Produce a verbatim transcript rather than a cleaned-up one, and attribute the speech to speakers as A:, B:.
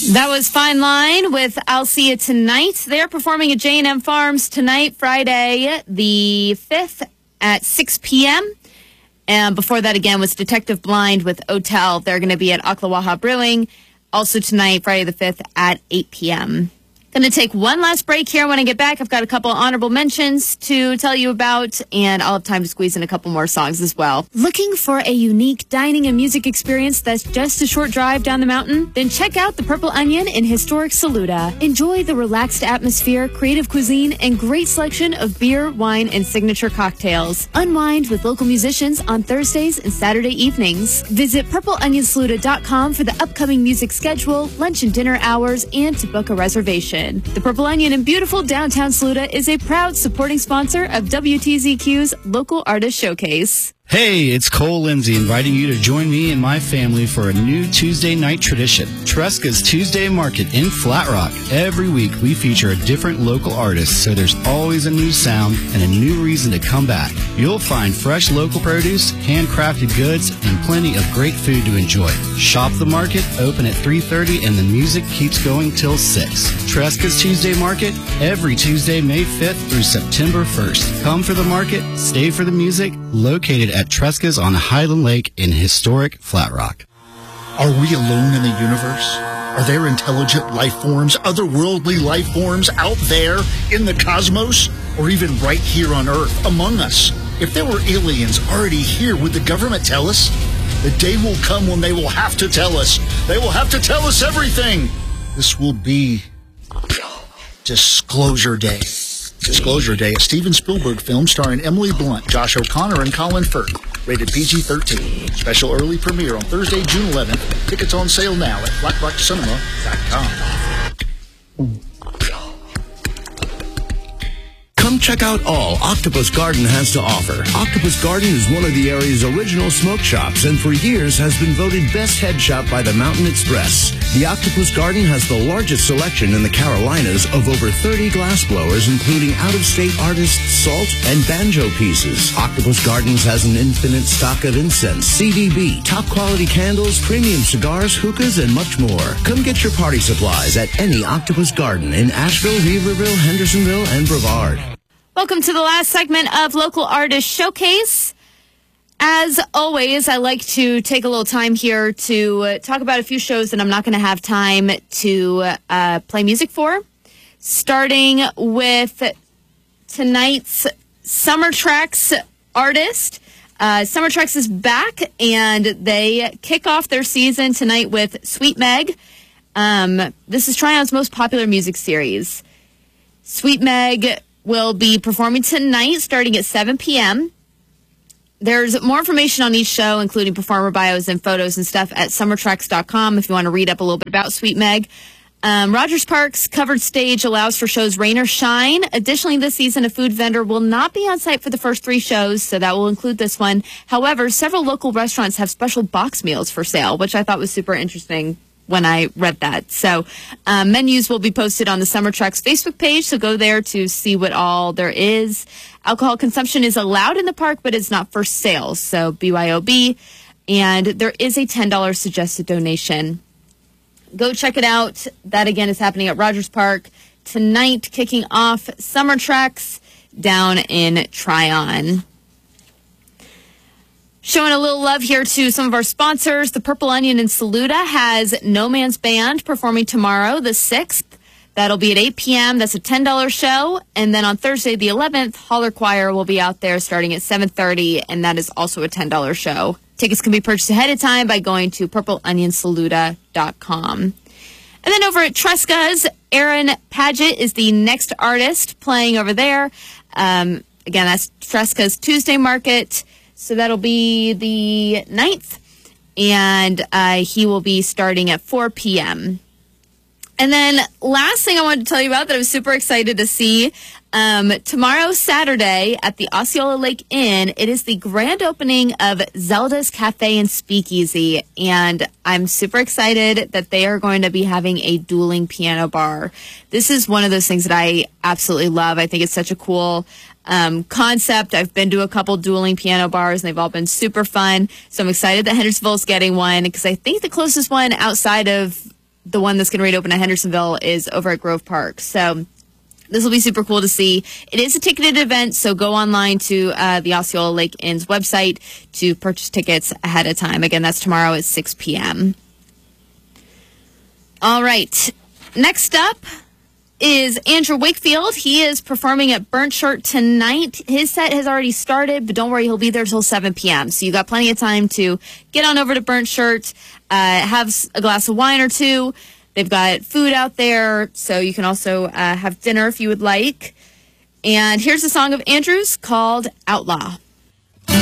A: That was Fine Line with I'll See You Tonight. They're performing at J and M Farms tonight, Friday the fifth at six p.m. And before that, again, was Detective Blind with Hotel. They're going to be at Ocklawaha Brewing, also tonight, Friday the fifth at eight p.m. Going to take one last break here. When I get back, I've got a couple honorable mentions to tell you about, and I'll have time to squeeze in a couple more songs as well. Looking for a unique dining and music experience that's just a short drive down the mountain? Then check out the Purple Onion in historic Saluda. Enjoy the relaxed atmosphere, creative cuisine, and great selection of beer, wine, and signature cocktails. Unwind with local musicians on Thursdays and Saturday evenings. Visit purple onion saluda dot com for the upcoming music schedule, lunch and dinner hours, and to book a reservation. The Purple Onion in beautiful downtown Saluda is a proud supporting sponsor of W T Z Q's Local Artist Showcase.
B: Hey, it's Cole Lindsay inviting you to join me and my family for a new Tuesday night tradition, Tresca's Tuesday Market in Flat Rock. Every week we feature a different local artist, so there's always a new sound and a new reason to come back. You'll find fresh local produce, handcrafted goods, and plenty of great food to enjoy. Shop the market, open at three thirty, and the music keeps going till six. Tresca's Tuesday Market, every Tuesday, May fifth through September first. Come for the market, stay for the music, located at Tresca's on Highland Lake in historic Flat Rock.
C: Are we alone in the universe? Are there intelligent life forms, otherworldly life forms out there in the cosmos? Or even right here on Earth, among us? If there were aliens already here, would the government tell us? The day will come when they will have to tell us. They will have to tell us everything. This will be Disclosure Day. Disclosure Day, a Steven Spielberg film starring Emily Blunt, Josh O'Connor, and Colin Firth. Rated P G thirteen. Special early premiere on Thursday, June eleventh. Tickets on sale now at black rock cinema dot com.
D: Come check out all Octopus Garden has to offer. Octopus Garden is one of the area's original smoke shops and for years has been voted best head shop by the Mountain Express. The Octopus Garden has the largest selection in the Carolinas of over thirty glass blowers, including out-of-state artists' salt and banjo pieces. Octopus Gardens has an infinite stock of incense, C D B, top-quality candles, premium cigars, hookahs, and much more. Come get your party supplies at any Octopus Garden in Asheville, Weaverville, Hendersonville, and Brevard.
A: Welcome to the last segment of Local Artist Showcase. As always, I like to take a little time here to uh, talk about a few shows that I'm not going to have time to uh, play music for. Starting with tonight's Summer Tracks artist. Uh, Summer Tracks is back, and they kick off their season tonight with Sweet Meg. Um, this is Try-On's most popular music series. Sweet Meg will be performing tonight starting at seven p.m. There's more information on each show, including performer bios and photos and stuff at summer tracks dot com if you want to read up a little bit about Sweet Meg. Um, Rogers Park's covered stage allows for shows rain or shine. Additionally, this season, a food vendor will not be on site for the first three shows, so that will include this one. However, several local restaurants have special box meals for sale, which I thought was super interesting when I read that. So um, menus will be posted on the Summer Tracks Facebook page, so go there to see what all there is. Alcohol consumption is allowed in the park, but it's not for sale, so B Y O B. And there is a ten dollars suggested donation. Go check it out. That, again, is happening at Rogers Park tonight, kicking off Summer Tracks down in Tryon. Showing a little love here to some of our sponsors. The Purple Onion in Saluda has No Man's Band performing tomorrow, the sixth. That'll be at eight p.m. That's a ten dollars show. And then on Thursday, the eleventh, Holler Choir will be out there starting at seven thirty, and that is also a ten dollars show. Tickets can be purchased ahead of time by going to purple onion saluda dot com. And then over at Tresca's, Aaron Paget is the next artist playing over there. Um, again, that's Tresca's Tuesday Market. So that'll be the ninth, and uh, he will be starting at four p.m. And then last thing I wanted to tell you about that I was super excited to see, um, tomorrow, Saturday, at the Osceola Lake Inn, it is the grand opening of Zelda's Cafe and Speakeasy, and I'm super excited that they are going to be having a dueling piano bar. This is one of those things that I absolutely love. I think it's such a cool Um, concept. I've been to a couple dueling piano bars, and they've all been super fun. So I'm excited that Hendersonville is getting one, because I think the closest one outside of the one that's going to reopen at Hendersonville is over at Grove Park. So this will be super cool to see. It is a ticketed event, so go online to uh, the Osceola Lake Inn's website to purchase tickets ahead of time. Again, that's tomorrow at six p.m. All right. Next up is Andrew Wakefield. He is performing at Burnt Shirt tonight. His set has already started, but don't worry, he'll be there till seven p.m. So you got plenty of time to get on over to Burnt Shirt, uh, have a glass of wine or two. They've got food out there, so you can also uh, have dinner if you would like. And here's a song of Andrew's called Outlaw.